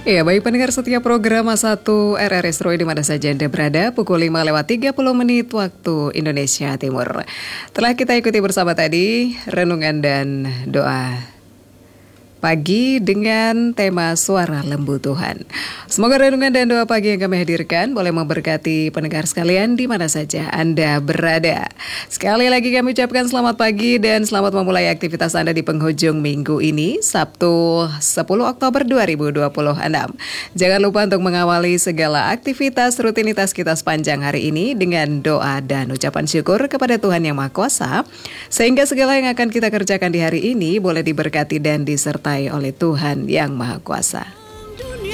Ya, baik pendengar setiap program A1 RRS Roy di mana saja Anda berada, pukul 5:30 waktu Indonesia Timur. Telah kita ikuti bersama tadi renungan dan doa pagi dengan tema Suara Lembu Tuhan. Semoga renungan dan doa pagi yang kami hadirkan boleh memberkati pendengar sekalian di mana saja Anda berada. Sekali lagi kami ucapkan selamat pagi dan selamat memulai aktivitas Anda di penghujung minggu ini, Sabtu 10 Oktober 2026. Jangan lupa untuk mengawali segala aktivitas rutinitas kita sepanjang hari ini dengan doa dan ucapan syukur kepada Tuhan Yang Maha Kuasa, sehingga segala yang akan kita kerjakan di hari ini boleh diberkati dan disertai oleh Tuhan Yang Maha Kuasa.